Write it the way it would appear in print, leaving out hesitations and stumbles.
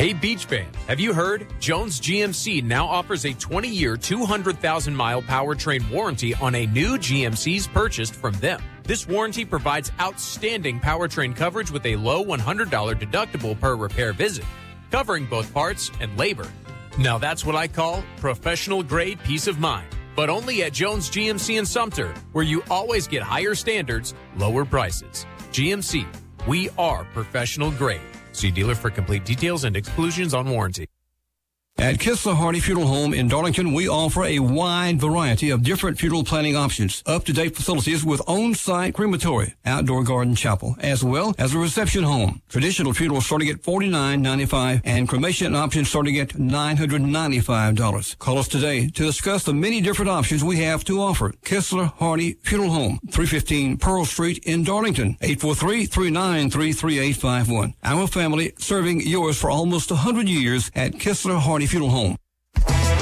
Hey, Beach fan, have you heard? Jones GMC now offers a 20-year, 200,000-mile powertrain warranty on a new GMCs purchased from them. This warranty provides outstanding powertrain coverage with a low $100 deductible per repair visit, covering both parts and labor. Now that's what I call professional-grade peace of mind. But only at Jones GMC in Sumter, where you always get higher standards, lower prices. GMC, we are professional grade. See dealer for complete details and exclusions on warranty. At Kistler Hardy Funeral Home in Darlington, we offer a wide variety of different funeral planning options, up-to-date facilities with on-site crematory, outdoor garden chapel, as well as a reception home. Traditional funerals starting at $49.95 and cremation options starting at $995. Call us today to discuss the many different options we have to offer. Kistler Hardy Funeral Home, 315 Pearl Street in Darlington, 843-393-3851. Our family serving yours for almost 100 years at Kistler Hardy Funeral Home.